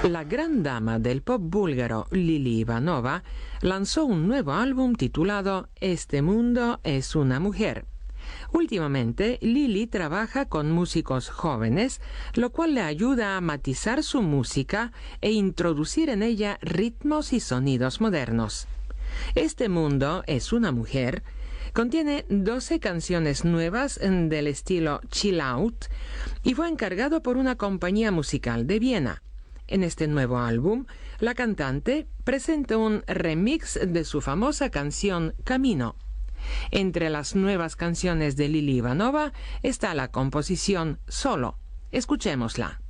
La gran dama del pop búlgaro Lili Ivanova lanzó un nuevo álbum titulado Este mundo es una mujer. Últimamente, Lili trabaja con músicos jóvenes, lo cual le ayuda a matizar su música e introducir en ella ritmos y sonidos modernos. Este mundo es una mujer contiene 12 canciones nuevas del estilo chill out y fue encargado por una compañía musical de Viena. En este nuevo álbum, la cantante presenta un remix de su famosa canción Camino. Entre las nuevas canciones de Lili Ivanova está la composición Solo. Escuchémosla.